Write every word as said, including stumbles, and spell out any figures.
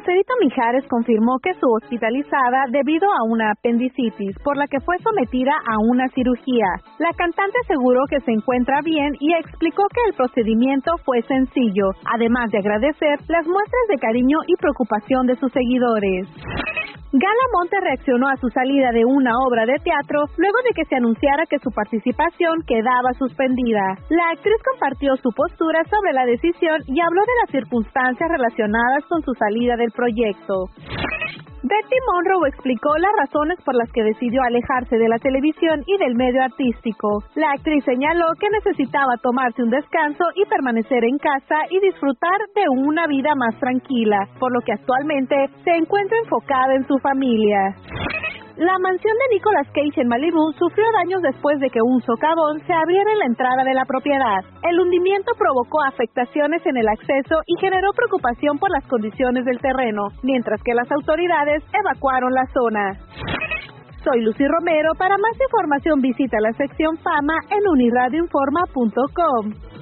Lucerito Mijares confirmó que fue hospitalizada debido a una apendicitis, por la que fue sometida a una cirugía. La cantante aseguró que se encuentra bien y explicó que el procedimiento fue sencillo, además de agradecer las muestras de cariño y preocupación de sus seguidores. Gala Monte reaccionó a su salida de una obra de teatro luego de que se anunciara que su participación quedaba suspendida. La actriz compartió su postura sobre la decisión y habló de las circunstancias relacionadas con su salida del proyecto. Betty Monroe explicó las razones por las que decidió alejarse de la televisión y del medio artístico. La actriz señaló que necesitaba tomarse un descanso y permanecer en casa y disfrutar de una vida más tranquila, por lo que actualmente se encuentra enfocada en su familia. La mansión de Nicolas Cage en Malibú sufrió daños después de que un socavón se abriera en la entrada de la propiedad. El hundimiento provocó afectaciones en el acceso y generó preocupación por las condiciones del terreno, mientras que las autoridades evacuaron la zona. Soy Lucy Romero. Para más información visita la sección Fama en unirradioinforma punto com.